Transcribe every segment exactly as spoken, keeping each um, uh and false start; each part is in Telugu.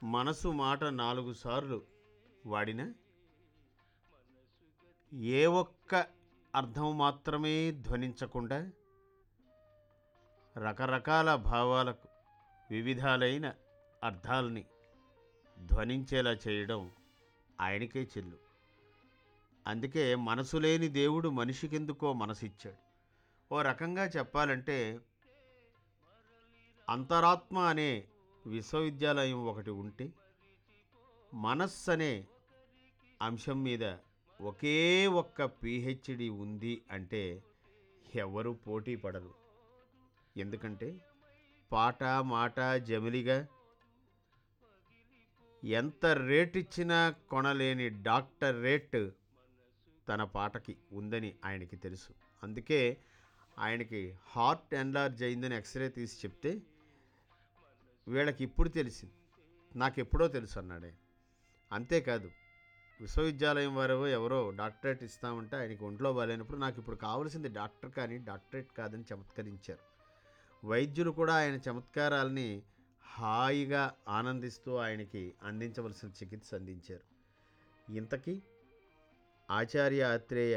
మనసు మాట నాలుగు సార్లు వాడినా ఏ ఒక్క అర్థం మాత్రమే ధ్వనించకుండా రకరకాల భావాలకు వివిధాలైన అర్థాలని ధ్వనించేలా చేయడం ఆయనకే చెల్లు. అందుకే మనసు లేని దేవుడు మనిషికెందుకో మనసిచ్చాడు. ఓ రకంగా చెప్పాలంటే అంతరాత్మ అనే విశ్వవిద్యాలయం ఒకటి ఉంటే మనస్సు అనే అంశం మీద ఒకే ఒక్క పిహెచ్డి ఉంది అంటే ఎవరు పోటీ పడరు. ఎందుకంటే పాట మాట జమిలిగా ఎంత రేట్ ఇచ్చినా కొనలేని డాక్టర్ రేట్ తన పాటకి ఉందని ఆయనకి తెలుసు. అందుకే ఆయనకి హార్ట్ ఎన్లార్జ్ అయిందని ఎక్స్రే తీసి చెప్తే వీళ్ళకి ఇప్పుడు తెలిసింది, నాకు ఎప్పుడో తెలుసు అన్నాడే. అంతేకాదు విశ్వవిద్యాలయం వారు ఎవరో డాక్టరేట్ ఇస్తామంటే ఆయనకి ఒంట్లో బాగాలేనప్పుడు నాకు ఇప్పుడు కావాల్సింది డాక్టర్ కానీ డాక్టరేట్ కాదని చమత్కరించారు. వైద్యులు కూడా ఆయన చమత్కారాలని హాయిగా ఆనందిస్తూ ఆయనకి అందించవలసిన చికిత్స అందించారు. ఇంతకీ ఆచార్య ఆత్రేయ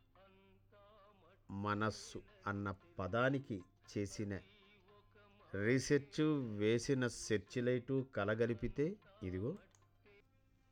మనస్సు అన్న పదానికి చేసిన రీసెర్చు, వేసిన సెర్చ్ లైటు కలగలిపితే ఇదిగో